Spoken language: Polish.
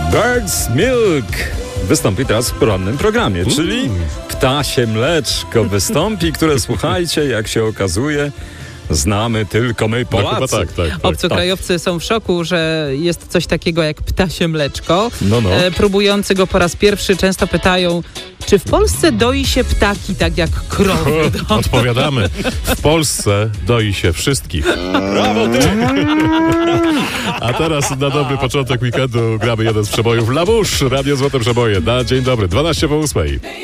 Bird's Milk wystąpi teraz w porannym programie, czyli ptasie mleczko wystąpi, które słuchajcie, jak się okazuje, znamy tylko my Polacy. No, chyba tak. Obcokrajowcy są w szoku, że jest coś takiego jak ptasie mleczko. No. Próbujący go po raz pierwszy często pytają, czy w Polsce doi się ptaki tak jak krowy? Odpowiadamy. W Polsce doi się wszystkich. Brawo ty! A teraz na dobry początek weekendu gramy jeden z przebojów La Bouche, Radio Złote Przeboje. Na dzień dobry, 12 po 8.